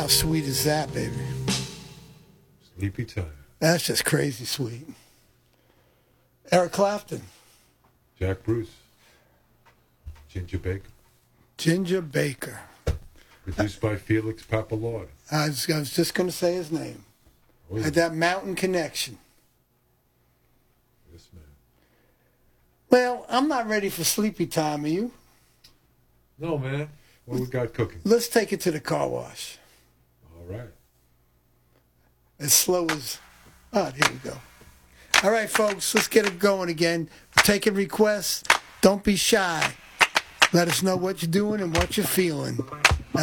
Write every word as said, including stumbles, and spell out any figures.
sweet is that, baby? Sleepy time. That's just crazy sweet. Eric Clapton. Jack Bruce. Ginger Baker. Ginger Baker. Produced by Felix Pappalardi. I was, I was just going to say his name. Oh, yeah. Had that mountain connection. Yes, man. Well, I'm not ready for sleepy time, are you? No, man. What we got cooking? Let's take it to the car wash. All right. As slow as... Ah, here we go. All right, folks, let's get it going again. We're taking requests. Don't be shy. Let us know what you're doing and what you're feeling.